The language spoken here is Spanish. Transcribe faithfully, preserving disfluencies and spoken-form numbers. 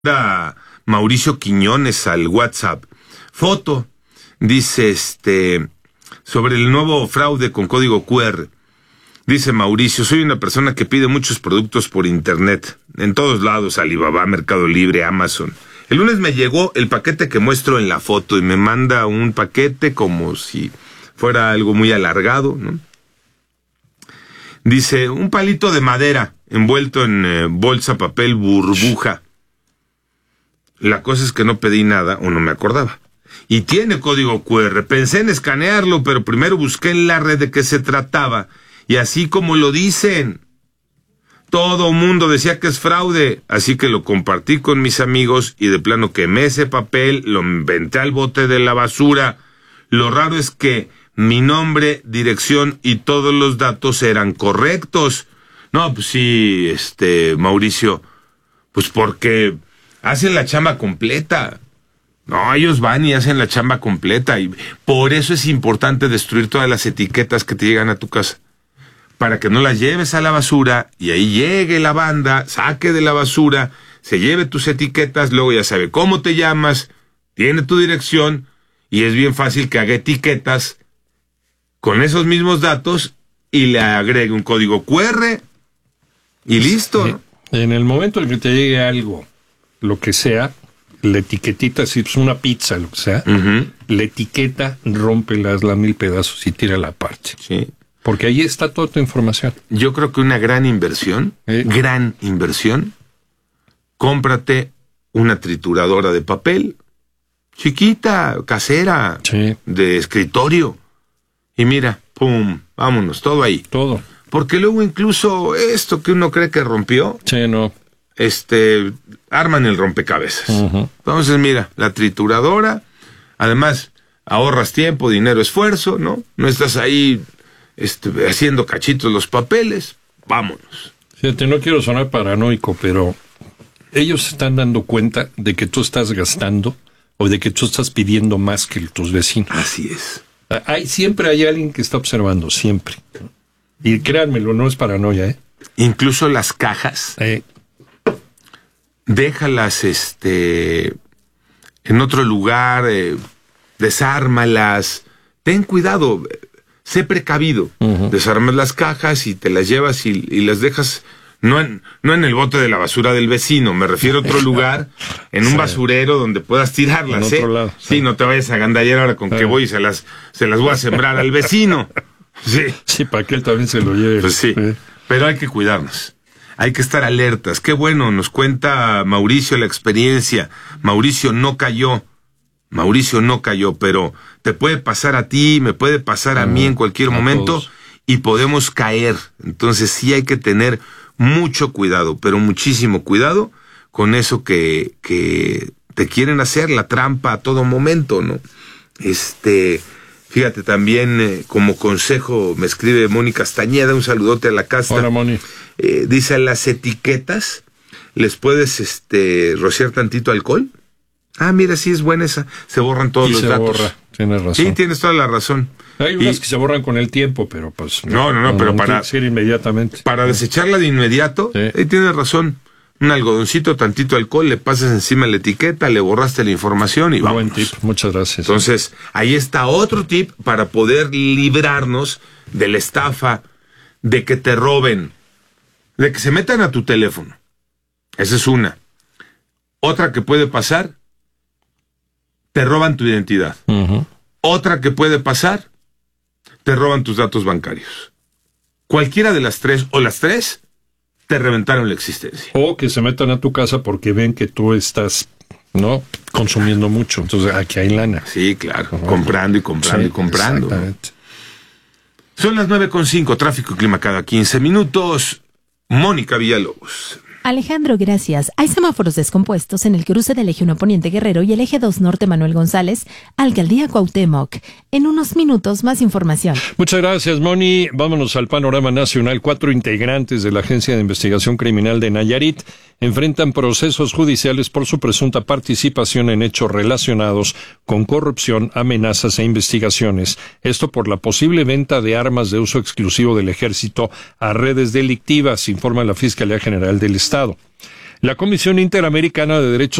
manda Mauricio Quiñones al WhatsApp. Foto, dice este, sobre el nuevo fraude con código cu erre. Dice Mauricio, soy una persona que pide muchos productos por internet, en todos lados, Alibaba, Mercado Libre, Amazon. El lunes me llegó el paquete que muestro en la foto y me manda un paquete como si fuera algo muy alargado, ¿no? Dice, un palito de madera envuelto en eh, bolsa, papel, burbuja. La cosa es que no pedí nada o no me acordaba. Y tiene código cu erre. Pensé en escanearlo, pero primero busqué en la red de qué se trataba. Y así como lo dicen, todo mundo decía que es fraude. Así que lo compartí con mis amigos y de plano quemé ese papel, lo inventé al bote de la basura. Lo raro es que mi nombre, dirección y todos los datos eran correctos. No, pues sí, este, Mauricio, pues porque hacen la chamba completa. No, ellos van y hacen la chamba completa y por eso es importante destruir todas las etiquetas que te llegan a tu casa, para que no las lleves a la basura y ahí llegue la banda, saque de la basura, se lleve tus etiquetas, luego ya sabe cómo te llamas, tiene tu dirección y es bien fácil que haga etiquetas con esos mismos datos y le agregue un código cu erre y listo. Sí. En el momento en que te llegue algo, lo que sea, la etiquetita, si es una pizza, lo que sea, uh-huh. la etiqueta rómpela, hazla a mil pedazos y tírala aparte. Sí. Porque ahí está toda tu información. Yo creo que una gran inversión, ¿Eh? gran inversión, cómprate una trituradora de papel, chiquita, casera, sí. de escritorio, y mira, pum, vámonos, todo ahí. Todo. Porque luego incluso esto que uno cree que rompió, sí, no. este, arman el rompecabezas. Uh-huh. Entonces, mira, la trituradora, además, ahorras tiempo, dinero, esfuerzo, ¿no? No estás ahí este, haciendo cachitos los papeles, vámonos. Fíjate, no quiero sonar paranoico, pero ellos se están dando cuenta de que tú estás gastando o de que tú estás pidiendo más que tus vecinos. Así es. Hay, siempre hay alguien que está observando, siempre. Y créanmelo, no es paranoia, ¿eh? Incluso las cajas, eh. déjalas este, en otro lugar, eh, desármalas, ten cuidado, sé precavido, uh-huh. desarmas las cajas y te las llevas y, y las dejas, no en, no en el bote de la basura del vecino, me refiero a otro lugar, en un sí. basurero donde puedas tirarlas, en ¿eh? Otro lado, sí. sí, no te vayas a agandallar ahora con uh-huh. que voy y se las, se las voy a sembrar al vecino. Sí, sí, para que él también se lo lleve. Pues sí, sí, pero hay que cuidarnos. Hay que estar alertas. Qué bueno, nos cuenta Mauricio la experiencia. Mauricio no cayó. Mauricio no cayó, pero te puede pasar a ti, me puede pasar a mm, mí en cualquier momento todos. Y podemos caer. Entonces sí hay que tener mucho cuidado, pero muchísimo cuidado con eso que, que te quieren hacer, la trampa a todo momento, ¿no? Este... Fíjate, también eh, como consejo me escribe Moni Castañeda, un saludote a la casta. Hola, Moni. Eh, dice, las etiquetas, ¿les puedes este rociar tantito alcohol? Ah, mira, sí es buena esa. Se borran todos y los se datos. Borra. Tienes razón. Sí, tienes toda la razón. Hay unas y, que se borran con el tiempo, pero pues... No, no, no, no pero no para... decir inmediatamente. Para desecharla de inmediato, sí. ahí tienes razón. Un algodoncito, tantito alcohol, le pasas encima la etiqueta, le borraste la información y vamos. Buen tip, muchas gracias. Entonces, ahí está otro tip para poder librarnos de la estafa, de que te roben, de que se metan a tu teléfono. Esa es una. Otra que puede pasar, te roban tu identidad. Uh-huh. Otra que puede pasar, te roban tus datos bancarios. Cualquiera de las tres, o las tres, te reventaron la existencia. O que se metan a tu casa porque ven que tú estás, ¿no?, consumiendo mucho. Entonces, aquí hay lana. Sí, claro. Uh-huh. Comprando y comprando sí, y comprando. Exactamente. ¿No? Son las nueve con cinco, tráfico y clima cada quince minutos. Mónica Villalobos. Alejandro, gracias. Hay semáforos descompuestos en el cruce del eje uno Poniente Guerrero y el eje dos Norte Manuel González, Alcaldía Cuauhtémoc. En unos minutos, más información. Muchas gracias, Moni. Vámonos al panorama nacional. Cuatro integrantes de la Agencia de Investigación Criminal de Nayarit enfrentan procesos judiciales por su presunta participación en hechos relacionados con corrupción, amenazas e investigaciones. Esto por la posible venta de armas de uso exclusivo del Ejército a redes delictivas, informa la Fiscalía General del Estado. La Comisión Interamericana de Derechos